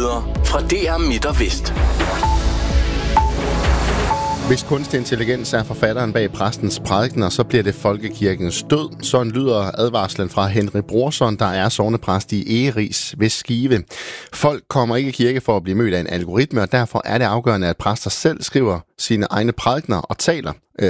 Nyheder fra DR Midt og Vest. Hvis kunstig intelligens er forfatteren bag præstens prædikener, så bliver det folkekirkens død. Sådan lyder advarslen fra Henry Brorson, der er sognepræst i Egeris ved Skive. Folk kommer ikke i kirke for at blive mødt af en algoritme, og derfor er det afgørende, at præster selv skriver sine egne prædikener og taler,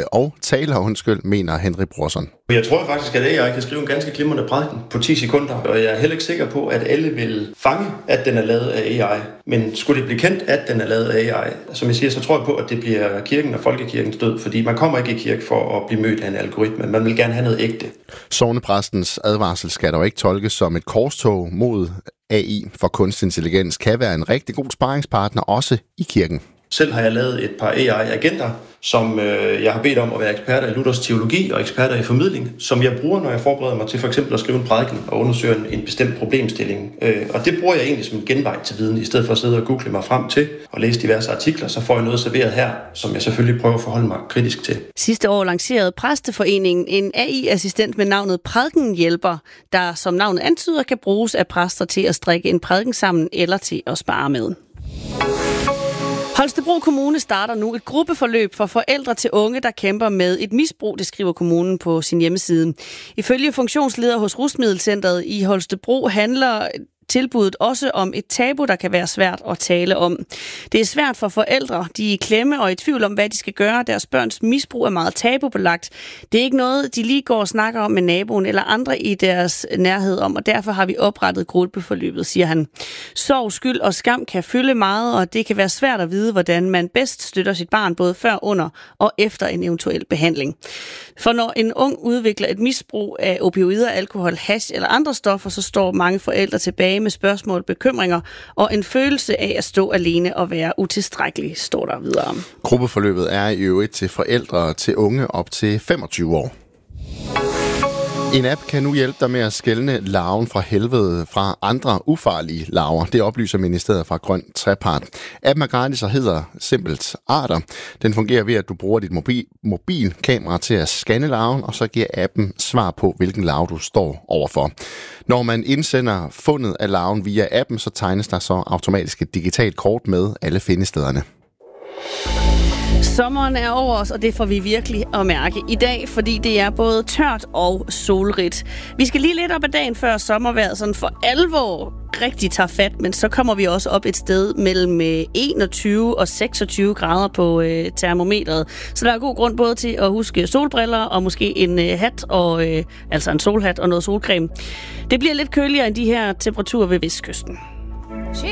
mener Henry Brorson. Jeg tror faktisk, at AI kan skrive en ganske glimrende prædiken på 10 sekunder, og jeg er heller ikke sikker på, at alle vil fange, at den er lavet af AI. Men skulle det blive kendt, at den er lavet af AI, som jeg siger, så tror jeg på, at det bliver kirken og folkekirkens død, fordi man kommer ikke i kirke for at blive mødt af en algoritme. Man vil gerne have noget ægte. Sognepræstens advarsel skal dog ikke tolkes som et korstog mod AI, for kunstig intelligens kan være en rigtig god sparringspartner også i kirken. Selv har jeg lavet et par AI-agenter, som jeg har bedt om at være eksperter i Luthers teologi og eksperter i formidling, som jeg bruger, når jeg forbereder mig til for eksempel at skrive en prædiken og undersøge en bestemt problemstilling. Og det bruger jeg egentlig som en genvej til viden, i stedet for at sidde og google mig frem til og læse diverse artikler, så får jeg noget serveret her, som jeg selvfølgelig prøver at forholde mig kritisk til. Sidste år lancerede Præsteforeningen en AI-assistent med navnet Prædikenhjælper, der som navnet antyder kan bruges af præster til at strikke en prædiken sammen eller til at spare med. Holstebro Kommune starter nu et gruppeforløb for forældre til unge, der kæmper med et misbrug, det skriver kommunen på sin hjemmeside. Ifølge funktionsleder hos Rusmiddelcentret i Holstebro handler tilbuddet også om et tabu, der kan være svært at tale om. Det er svært for forældre, de er i klemme og i tvivl om, hvad de skal gøre. Deres børns misbrug er meget tabubelagt. Det er ikke noget, de lige går og snakker om med naboen eller andre i deres nærhed om, og derfor har vi oprettet gruppeforløbet, siger han. Sorg, skyld og skam kan fylde meget, og det kan være svært at vide, hvordan man bedst støtter sit barn, både før, under og efter en eventuel behandling. For når en ung udvikler et misbrug af opioider, alkohol, hash eller andre stoffer, så står mange forældre tilbage med spørgsmål, bekymringer og en følelse af at stå alene og være utilstrækkelig, står der videre. Gruppeforløbet er i øvrigt til forældre til unge op til 25 år. En app kan nu hjælpe dig med at skelne larven fra helvede fra andre ufarlige larver. Det oplyser Ministeriet fra Grøn Trepart. Appen er gratis og hedder simpelt Arter. Den fungerer ved, at du bruger dit mobilkamera til at scanne larven, og så giver appen svar på, hvilken larve du står overfor. Når man indsender fundet af larven via appen, så tegnes der så automatisk et digitalt kort med alle findestederne. Sommeren er over os, og det får vi virkelig at mærke i dag, fordi det er både tørt og solrigt. Vi skal lige lidt op ad dagen, før sommervejret sådan for alvor rigtig tager fat, men så kommer vi også op et sted mellem 21 og 26 grader på termometret. Så der er god grund både til at huske solbriller og måske en hat, altså en solhat og noget solcreme. Det bliver lidt køligere end de her temperaturer ved vestkysten.